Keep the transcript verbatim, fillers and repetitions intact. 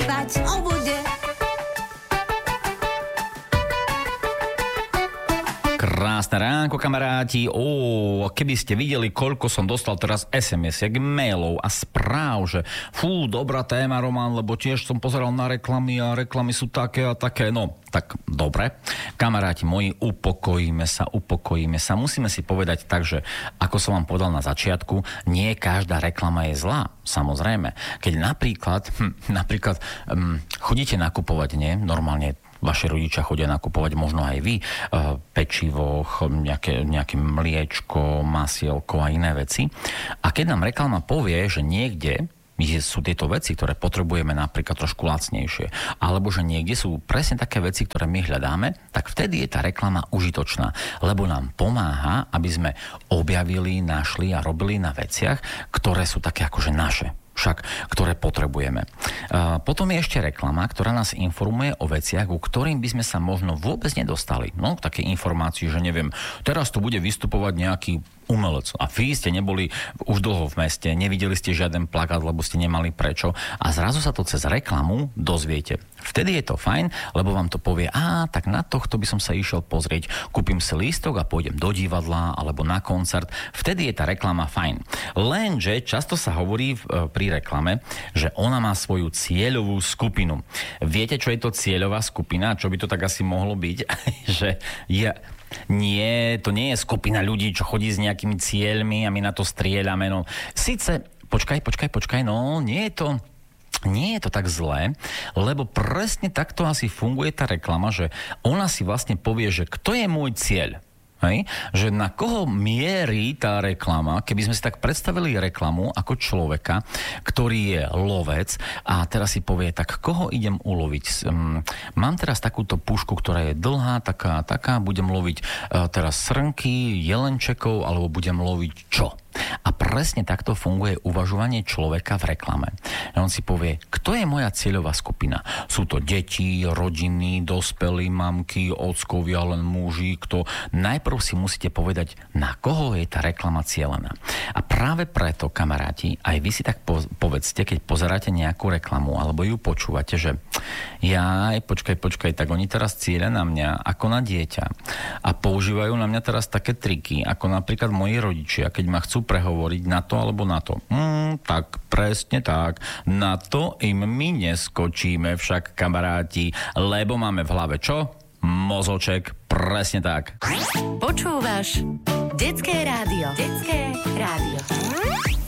spievať o vode. Krásne ránko, kamaráti. Ó, keby ste videli, koľko som dostal teraz es em esiek, mailov a správ, že fú, dobrá téma, Roman, lebo tiež som pozeral na reklamy a reklamy sú také a také. No, tak dobre. Kamaráti moji, upokojíme sa, upokojíme sa. Musíme si povedať tak, že ako som vám povedal na začiatku, nie každá reklama je zlá. Samozrejme. Keď napríklad, hm, napríklad hm, chodíte nakupovať, nie? Normálne vaši rodičia chodia nakupovať, možno aj vy, pečivo, nejaké, nejaké mliečko, masielko a iné veci. A keď nám reklama povie, že niekde sú tieto veci, ktoré potrebujeme napríklad trošku lacnejšie, alebo že niekde sú presne také veci, ktoré my hľadáme, tak vtedy je tá reklama užitočná, lebo nám pomáha, aby sme objavili, našli a robili na veciach, ktoré sú také akože naše. Však, ktoré potrebujeme. Uh, potom je ešte reklama, ktorá nás informuje o veciach, ku ktorým by sme sa možno vôbec nedostali. No, také informácie, že neviem, teraz tu bude vystupovať nejaký umelec. A vy ste neboli už dlho v meste, nevideli ste žiaden plakát, lebo ste nemali prečo. A zrazu sa to cez reklamu dozviete. Vtedy je to fajn, lebo vám to povie, á, tak na tohto by som sa išiel pozrieť. Kúpim si lístok a pôjdem do divadla alebo na koncert. Vtedy je tá reklama fajn. Lenže často sa hovorí pri reklame, že ona má svoju cieľovú skupinu. Viete, čo je to cieľová skupina? Čo by to tak asi mohlo byť? Že je... Nie, to nie je skupina ľudí, čo chodí s nejakými cieľmi a my na to strieľame. No, sice, počkaj, počkaj, počkaj, no, nie je to... Nie je to tak zlé, lebo presne takto asi funguje tá reklama, že ona si vlastne povie, že kto je môj cieľ. Hej? Že na koho mierí tá reklama, keby sme si tak predstavili reklamu ako človeka, ktorý je lovec a teraz si povie, tak koho idem uloviť? Um, mám teraz takúto pušku, ktorá je dlhá, taká, taká, budem loviť uh, teraz srnky, jelenčekov, alebo budem loviť čo? A presne takto funguje uvažovanie človeka v reklame. A on si povie, kto je moja cieľová skupina? Sú to deti, rodiny, dospelí, mamky, ockovia, len muži, kto... Najprv si musíte povedať, na koho je tá reklama cielená. A práve preto, kamaráti, aj vy si tak povedzte, keď pozeráte nejakú reklamu, alebo ju počúvate, že jaj, počkaj, počkaj, tak oni teraz cieľia na mňa ako na dieťa. A používajú na mňa teraz také triky, ako napríklad moji rodičia, keď ma chcú prehovoriť na to alebo na to. Mm, tak presne tak. Na to im my neskočíme však, kamaráti, lebo máme v hlave čo? Mozoček. Presne tak. Počúvaš Detské rádio. Detské rádio.